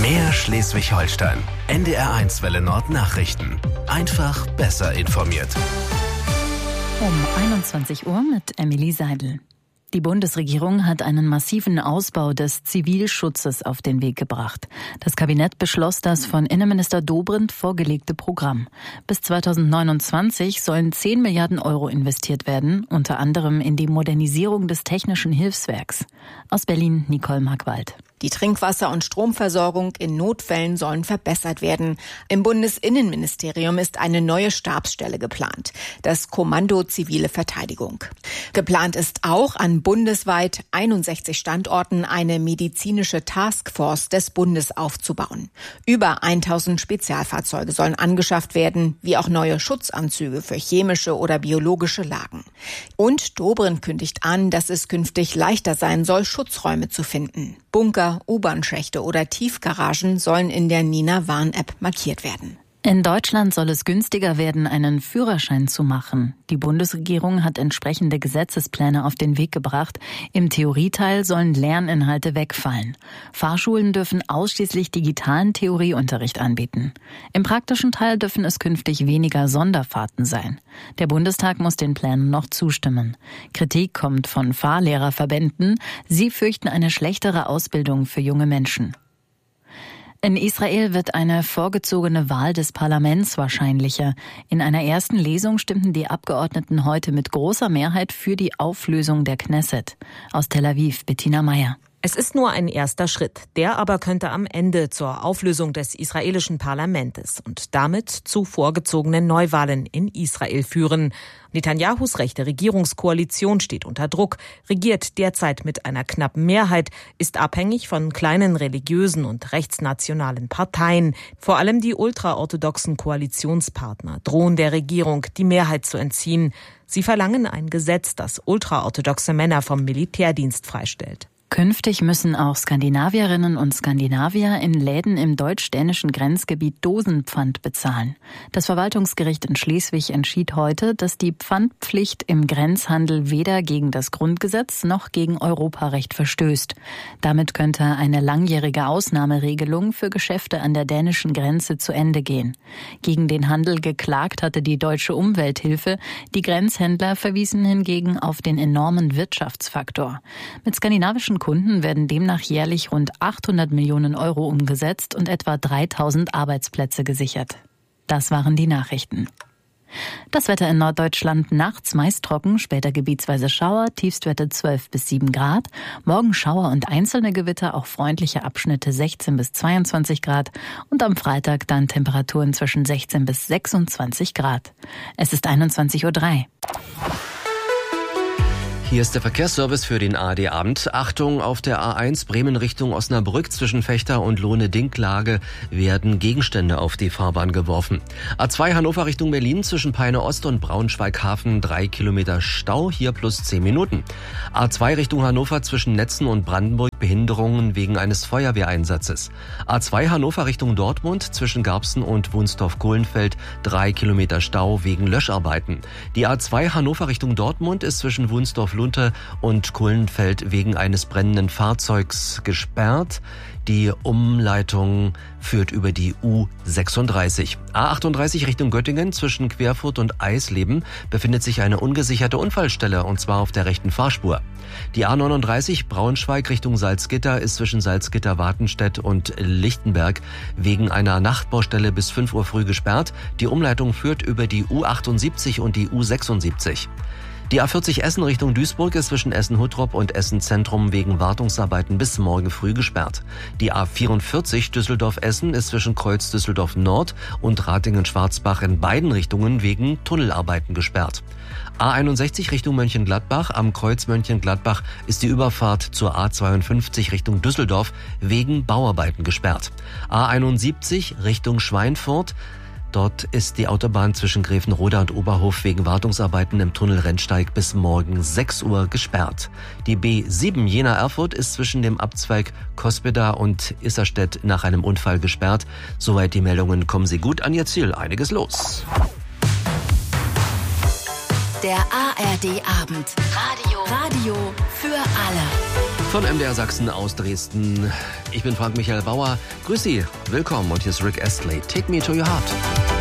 Mehr Schleswig-Holstein. NDR1 Welle Nord Nachrichten. Einfach besser informiert. Um 21 Uhr mit Emily Seidel. Die Bundesregierung hat einen massiven Ausbau des Zivilschutzes auf den Weg gebracht. Das Kabinett beschloss das von Innenminister Dobrindt vorgelegte Programm. Bis 2029 sollen 10 Milliarden Euro investiert werden, unter anderem in die Modernisierung des Technischen Hilfswerks. Aus Berlin Nicole Markwald. Die Trinkwasser- und Stromversorgung in Notfällen sollen verbessert werden. Im Bundesinnenministerium ist eine neue Stabsstelle geplant, das Kommando Zivile Verteidigung. Geplant ist auch, an bundesweit 61 Standorten eine medizinische Taskforce des Bundes aufzubauen. Über 1000 Spezialfahrzeuge sollen angeschafft werden, wie auch neue Schutzanzüge für chemische oder biologische Lagen. Und Dobrindt kündigt an, dass es künftig leichter sein soll, Schutzräume zu finden. Bunker, U-Bahn-Schächte oder Tiefgaragen sollen in der Nina-Warn-App markiert werden. In Deutschland soll es günstiger werden, einen Führerschein zu machen. Die Bundesregierung hat entsprechende Gesetzespläne auf den Weg gebracht. Im Theorieteil sollen Lerninhalte wegfallen. Fahrschulen dürfen ausschließlich digitalen Theorieunterricht anbieten. Im praktischen Teil dürfen es künftig weniger Sonderfahrten sein. Der Bundestag muss den Plänen noch zustimmen. Kritik kommt von Fahrlehrerverbänden. Sie fürchten eine schlechtere Ausbildung für junge Menschen. In Israel wird eine vorgezogene Wahl des Parlaments wahrscheinlicher. In einer ersten Lesung stimmten die Abgeordneten heute mit großer Mehrheit für die Auflösung der Knesset. Aus Tel Aviv, Bettina Meyer. Es ist nur ein erster Schritt. Der aber könnte am Ende zur Auflösung des israelischen Parlaments und damit zu vorgezogenen Neuwahlen in Israel führen. Netanyahus rechte Regierungskoalition steht unter Druck, regiert derzeit mit einer knappen Mehrheit, ist abhängig von kleinen religiösen und rechtsnationalen Parteien. Vor allem die ultraorthodoxen Koalitionspartner drohen der Regierung, die Mehrheit zu entziehen. Sie verlangen ein Gesetz, das ultraorthodoxe Männer vom Militärdienst freistellt. Künftig müssen auch Skandinavierinnen und Skandinavier in Läden im deutsch-dänischen Grenzgebiet Dosenpfand bezahlen. Das Verwaltungsgericht in Schleswig entschied heute, dass die Pfandpflicht im Grenzhandel weder gegen das Grundgesetz noch gegen Europarecht verstößt. Damit könnte eine langjährige Ausnahmeregelung für Geschäfte an der dänischen Grenze zu Ende gehen. Gegen den Handel geklagt hatte die Deutsche Umwelthilfe. Die Grenzhändler verwiesen hingegen auf den enormen Wirtschaftsfaktor. Mit skandinavischen Kunden werden demnach jährlich rund 800 Millionen Euro umgesetzt und etwa 3000 Arbeitsplätze gesichert. Das waren die Nachrichten. Das Wetter in Norddeutschland: nachts meist trocken, später gebietsweise Schauer, Tiefstwerte 12 bis 7 Grad. Morgen Schauer und einzelne Gewitter, auch freundliche Abschnitte 16 bis 22 Grad. Und am Freitag dann Temperaturen zwischen 16 bis 26 Grad. Es ist 21:03 Uhr. Hier ist der Verkehrsservice für den ARD-Abend. Achtung, auf der A1 Bremen Richtung Osnabrück zwischen Fechter und Lohne-Dinklage werden Gegenstände auf die Fahrbahn geworfen. A2 Hannover Richtung Berlin zwischen Peine Ost und Braunschweig-Hafen 3 Kilometer Stau, hier plus 10 Minuten. A2 Richtung Hannover zwischen Netzen und Brandenburg Behinderungen wegen eines Feuerwehreinsatzes. A2 Hannover Richtung Dortmund zwischen Garbsen und Wunstorf-Kohlenfeld 3 Kilometer Stau wegen Löscharbeiten. Die A2 Hannover Richtung Dortmund ist zwischen Wunstorf-Lunte und Kohlenfeld wegen eines brennenden Fahrzeugs gesperrt. Die Umleitung führt über die U36. A38 Richtung Göttingen zwischen Querfurt und Eisleben befindet sich eine ungesicherte Unfallstelle, und zwar auf der rechten Fahrspur. Die A39 Braunschweig Richtung Salzgitter ist zwischen Salzgitter-Wartenstedt und Lichtenberg wegen einer Nachtbaustelle bis 5 Uhr früh gesperrt. Die Umleitung führt über die U78 und die U76. Die A40 Essen Richtung Duisburg ist zwischen Essen-Huttrop und Essen-Zentrum wegen Wartungsarbeiten bis morgen früh gesperrt. Die A44 Düsseldorf-Essen ist zwischen Kreuz Düsseldorf-Nord und Ratingen-Schwarzbach in beiden Richtungen wegen Tunnelarbeiten gesperrt. A61 Richtung Mönchengladbach. Am Kreuz Mönchengladbach ist die Überfahrt zur A52 Richtung Düsseldorf wegen Bauarbeiten gesperrt. A71 Richtung Schweinfurt. Dort ist die Autobahn zwischen Grevenroda und Oberhof wegen Wartungsarbeiten im Tunnel Rennsteig bis morgen 6 Uhr gesperrt. Die B7 Jena-Erfurt ist zwischen dem Abzweig Cospeda und Isserstedt nach einem Unfall gesperrt. Soweit die Meldungen, kommen Sie gut an Ihr Ziel. Einiges los. Der ARD-Abend. Radio für alle. Von MDR Sachsen aus Dresden. Ich bin Frank Michael Bauer. Grüß Sie, willkommen und hier ist Rick Astley. Take Me to Your Heart.